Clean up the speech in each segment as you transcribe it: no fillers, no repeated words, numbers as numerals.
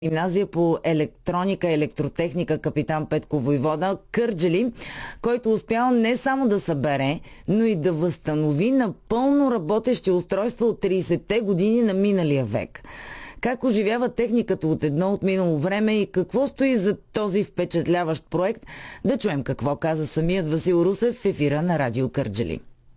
гимназия по електроника и електротехника Капитан Петко Войвода, Кърджали, който успял не само да събере, но и да възстанови напълно работещи устройства от 30-те години на миналия век. Как оживява техниката от едно от минало време и какво стои за този впечатляващ проект, да чуем какво каза самият Васил Русев в ефира на Радио Кърджали.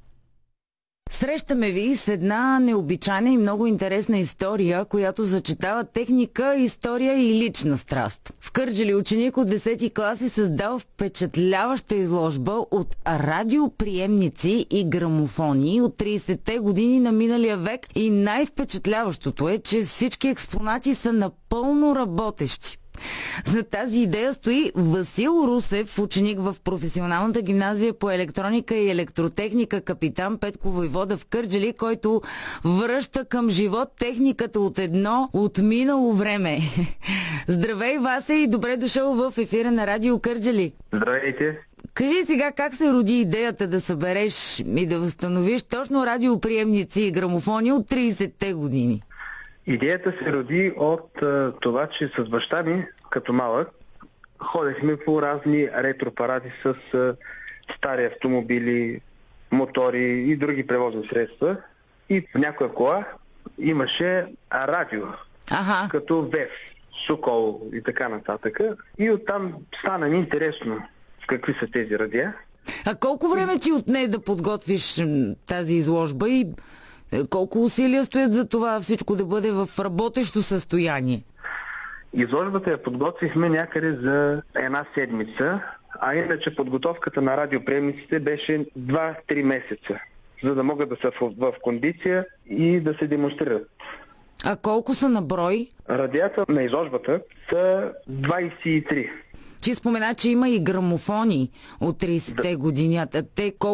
Срещаме ви с една необичайна и много интересна история, която съчетава техника, история и лична страст. В Кърджали ученик от 10-ти клас е създал впечатляваща изложба от радиоприемници и грамофони от 30-те години на миналия век и най-впечатляващото е, че всички експонати са напълно работещи. За тази идея стои Васил Русев, ученик в професионалната гимназия по електроника и електротехника Капитан Петко Войвода в Кърджали, който връща към живот техниката от едно от минало време. Здравей, Васе, и добре дошъл в ефира на Радио Кърджали. Здравейте! Кажи сега как се роди идеята да събереш и да възстановиш точно радиоприемници и грамофони от 30-те години? Идеята се роди от това, че с баща ми, като малък, ходехме по разни ретро-паради с стари автомобили, мотори и други превозни средства. И в някоя кола имаше радио, като ВЕФ, Сокол и така нататък. И оттам стана ми интересно какви са тези радиа. А колко време ти отне да подготвиш тази изложба и колко усилия стоят за това всичко да бъде в работещо състояние? Изложбата я подготвихме някъде за една седмица, а иначе подготовката на радиоприемниците беше 2-3 месеца, за да могат да са в кондиция и да се демонстрират. А колко са на брой? Радията на изложбата са 23. Ти спомена, че има и грамофони от 30-те години. Те колко